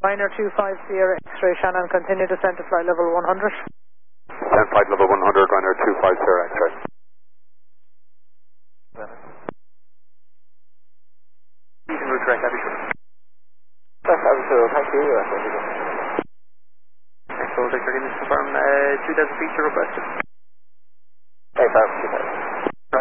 Ryanair 25 Sierra X-ray Shannon, continue descent to flight level 100. Descent flight level 100, Ryanair 25 Sierra X-ray. Eaton route direct, Abbey. That's absolutely, thank you. Thanks, so, Victor, can you confirm 2,000 feet to request? Thanks, 2,000.